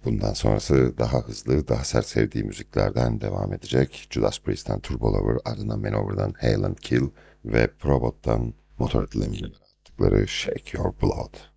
Bundan sonrası daha hızlı, daha sert sevdiği müziklerden devam edecek. Judas Priest'ten Turbo Lover, ardından Manowar'dan Hail and Kill ve Probot'tan Motorhead ile attıkları Shake Your Blood.